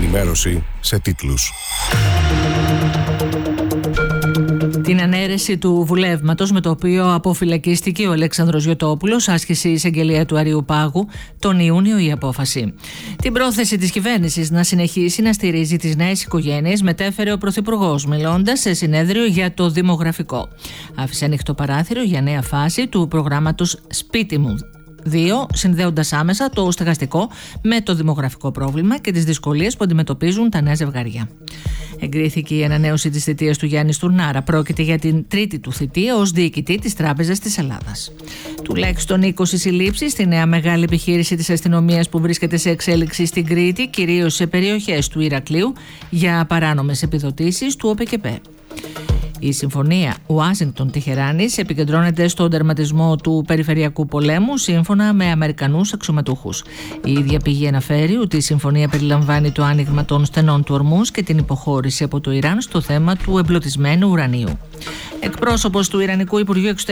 Ενημέρωση σε τίτλους. Την ανέρεση του βουλεύματος με το οποίο αποφυλακίστηκε ο Αλέξανδρος Γιωτόπουλος, άσκησε η εισαγγελία του Αριουπάγου τον Ιούνιο η απόφαση. Την πρόθεση της κυβέρνησης να συνεχίσει να στηρίζει τις νέες οικογένειες μετέφερε ο Πρωθυπουργός, μιλώντας σε συνέδριο για το δημογραφικό. Άφησε ανοιχτό παράθυρο για νέα φάση του προγράμματος Σπίτι μου 2, συνδέοντας άμεσα το στεγαστικό με το δημογραφικό πρόβλημα και τις δυσκολίες που αντιμετωπίζουν τα νέα ζευγάρια. Εγκρίθηκε η ανανέωση της θητείας του Γιάννη Στουρνάρα. Πρόκειται για την τρίτη του θητεία ως διοικητή της Τράπεζας της Ελλάδας. Τουλάχιστον 20 συλλήψεις στη νέα μεγάλη επιχείρηση της αστυνομίας που βρίσκεται σε εξέλιξη στην Κρήτη, κυρίως σε περιοχές του Ηρακλείου, για παράνομες επιδοτήσεις του ΟΠΕΚΕΠΕ. Η συμφωνία Ουάσιγκτον-Τεχεράνης επικεντρώνεται στον τερματισμό του περιφερειακού πολέμου σύμφωνα με Αμερικανούς αξιωματούχους. Η ίδια πηγή αναφέρει ότι η συμφωνία περιλαμβάνει το άνοιγμα των στενών του Ορμούζ και την υποχώρηση από το Ιράν στο θέμα του εμπλωτισμένου ουρανίου. Εκπρόσωπος του Ιρανικού Υπουργείου Εξωτερικών